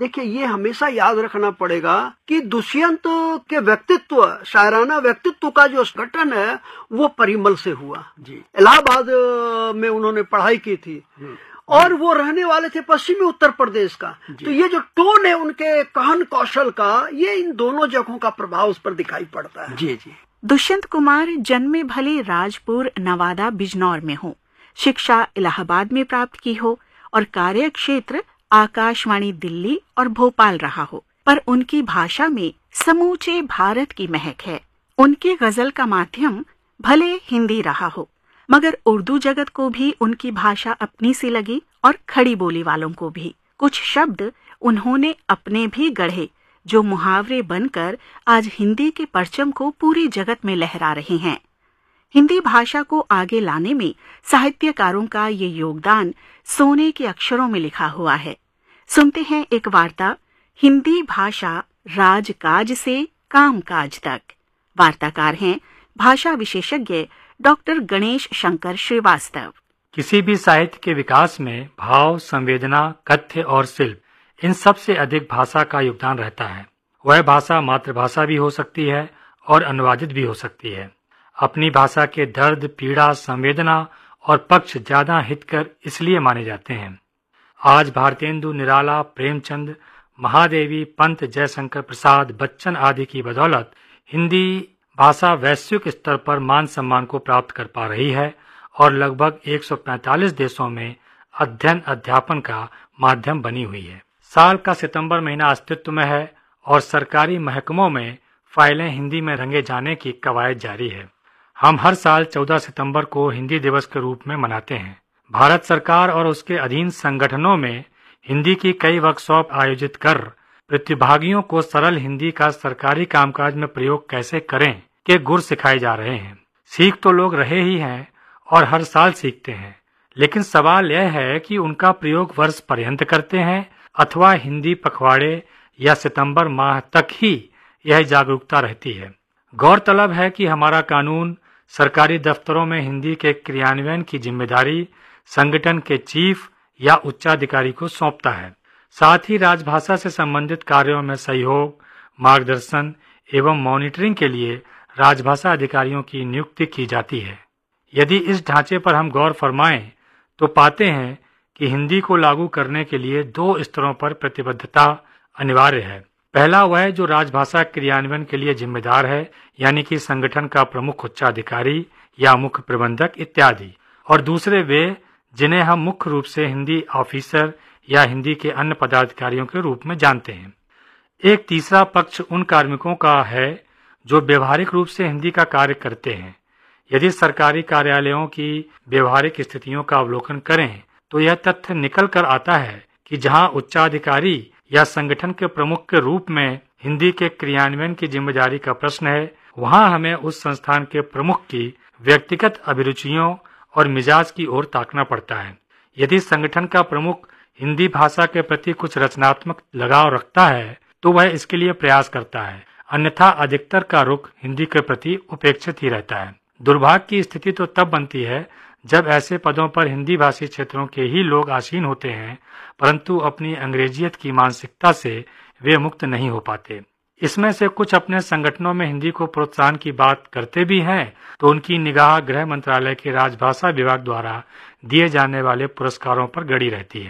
देखिए, ये हमेशा याद रखना पड़ेगा कि दुष्यंत के व्यक्तित्व, शायराना व्यक्तित्व का जो गठन है वो परिमल से हुआ जी। इलाहाबाद में उन्होंने पढ़ाई की थी और वो रहने वाले थे पश्चिमी उत्तर प्रदेश का, तो ये जो टोन है उनके कहन कौशल का, ये इन दोनों जगहों का प्रभाव उस पर दिखाई पड़ता है जी। दुष्यंत कुमार जन्मे भले राजपुर नवादा बिजनौर में हो, शिक्षा इलाहाबाद में प्राप्त की हो और कार्य क्षेत्र आकाशवाणी दिल्ली और भोपाल रहा हो, पर उनकी भाषा में समूचे भारत की महक है। उनकी गजल का माध्यम भले हिंदी रहा हो, मगर उर्दू जगत को भी उनकी भाषा अपनी सी लगी और खड़ी बोली वालों को भी। कुछ शब्द उन्होंने अपने भी गढ़े जो मुहावरे बनकर आज हिंदी के परचम को पूरी जगत में लहरा रहे हैं। हिंदी भाषा को आगे लाने में साहित्यकारों का ये योगदान सोने के अक्षरों में लिखा हुआ है। सुनते हैं एक वार्ता, हिंदी भाषा राजकाज से कामकाज तक। वार्ताकार हैं भाषा विशेषज्ञ डॉक्टर गणेश शंकर श्रीवास्तव। किसी भी साहित्य के विकास में भाव, संवेदना, कथ्य और शिल्प, इन सब से अधिक भाषा का योगदान रहता है। वह भाषा मातृभाषा भी हो सकती है और अनुवादित भी हो सकती है। अपनी भाषा के दर्द, पीड़ा, संवेदना और पक्ष ज्यादा हितकर इसलिए माने जाते हैं। आज भारतेंदु निराला, प्रेमचंद, महादेवी, पंत, जयशंकर प्रसाद, बच्चन आदि की बदौलत हिंदी भाषा वैश्विक स्तर पर मान सम्मान को प्राप्त कर पा रही है और लगभग 145 देशों में अध्ययन अध्यापन का माध्यम बनी हुई है। साल का सितंबर महीना अस्तित्व में है और सरकारी महकमों में फाइलें हिंदी में रंगे जाने की कवायद जारी है। हम हर साल 14 सितंबर को हिंदी दिवस के रूप में मनाते हैं। भारत सरकार और उसके अधीन संगठनों में हिंदी की कई वर्कशॉप आयोजित कर प्रतिभागियों को सरल हिंदी का सरकारी कामकाज में प्रयोग कैसे करें के गुर सिखाए जा रहे हैं। सीख तो लोग रहे ही हैं और हर साल सीखते हैं, लेकिन सवाल यह है कि उनका प्रयोग वर्ष पर्यंत करते हैं अथवा हिंदी पखवाड़े या सितंबर माह तक ही यह जागरूकता रहती है। गौरतलब है कि हमारा कानून सरकारी दफ्तरों में हिंदी के क्रियान्वयन की जिम्मेदारी संगठन के चीफ या उच्चाधिकारी को सौंपता है। साथ ही राजभाषा से संबंधित कार्यों में सहयोग, मार्गदर्शन एवं मॉनिटरिंग के लिए राजभाषा अधिकारियों की नियुक्ति की जाती है। यदि इस ढांचे पर हम गौर फरमाएं तो पाते हैं कि हिंदी को लागू करने के लिए 2 स्तरों पर प्रतिबद्धता अनिवार्य है। पहला वह जो राजभाषा क्रियान्वयन के लिए जिम्मेदार है, यानी कि संगठन का प्रमुख उच्चाधिकारी या मुख्य प्रबंधक इत्यादि, और दूसरे वे जिन्हें हम मुख्य रूप से हिंदी ऑफिसर या हिंदी के अन्य पदाधिकारियों के रूप में जानते हैं। एक तीसरा पक्ष उन कार्मिकों का है जो व्यवहारिक रूप से हिंदी का कार्य करते हैं। यदि सरकारी कार्यालयों की व्यवहारिक स्थितियों का अवलोकन करें तो यह तथ्य निकल कर आता है कि जहां उच्चाधिकारी या संगठन के प्रमुख के रूप में हिंदी के क्रियान्वयन की जिम्मेदारी का प्रश्न है, वहां हमें उस संस्थान के प्रमुख की व्यक्तिगत अभिरुचियों और मिजाज की ओर ताकना पड़ता है। यदि संगठन का प्रमुख हिंदी भाषा के प्रति कुछ रचनात्मक लगाव रखता है तो वह इसके लिए प्रयास करता है, अन्यथा अधिकतर का रुख हिंदी के प्रति उपेक्षित ही रहता है। दुर्भाग्य की स्थिति तो तब बनती है जब ऐसे पदों पर हिंदी भाषी क्षेत्रों के ही लोग आसीन होते हैं, परंतु अपनी अंग्रेजियत की मानसिकता से वे मुक्त नहीं हो पाते। इसमें से कुछ अपने संगठनों में हिंदी को प्रोत्साहन की बात करते भी हैं, तो उनकी निगाह गृह मंत्रालय के राजभाषा विभाग द्वारा दिए जाने वाले पुरस्कारों पर गड़ी रहती है।